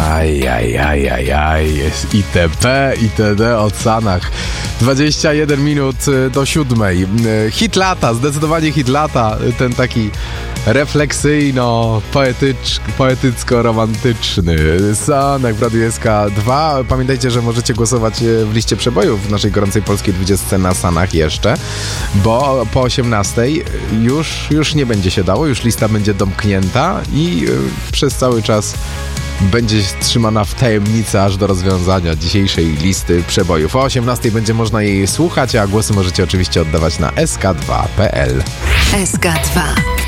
Ajajajajaj, jest itp, itd. o Sanach. 21 minut do 7. Hit lata, zdecydowanie hit lata. Ten taki refleksyjno-poetycko-romantyczny. Sanach w Radiu SK2. Pamiętajcie, że możecie głosować w liście przebojów w naszej gorącej polskiej 20 na Sanach jeszcze, bo po 18 już nie będzie się dało, już lista będzie domknięta i przez cały czas będzie trzymana w tajemnicy aż do rozwiązania dzisiejszej listy przebojów. O 18 będzie można jej słuchać, a głosy możecie oczywiście oddawać na sk2.pl. SK2